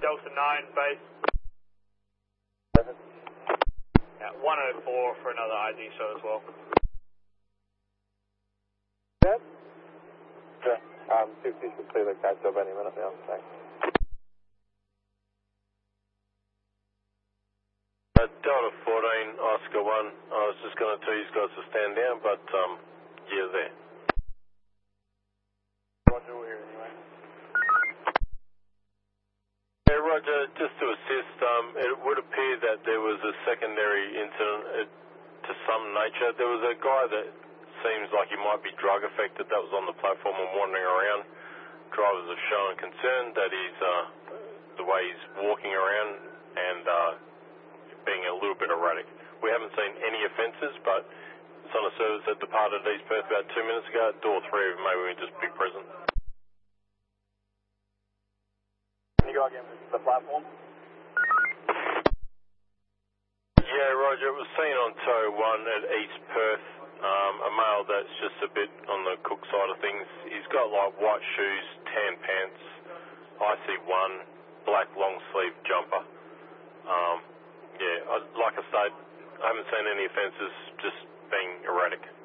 Delta 9 base. 104 for another ID show as well. Yes? Yeah, 50 should see the catch up any minute now, thanks. Delta 14, Oscar 1, I was just going to tell you guys to stand down, but yeah, there. Roger, we're here anyway. Yeah, Roger, just to assist, it would appear that there was a secondary incident to some nature. There was a guy that seems like he might be drug affected that was on the platform and wandering around. Drivers have shown concern that he's, the way he's walking around and being a little bit erratic. We haven't seen any offences, but it's on a service that departed East Perth about 2 minutes ago. Door 3 of maybe we just be present. Can you go again with the platform? Yeah, Roger, it was seen on tow 1 at East Perth. A male that's just a bit on the cook side of things. He's got like white shoes, tan pants, IC1, black long sleeve jumper. Yeah, like I said, I haven't seen any offences, just being erratic.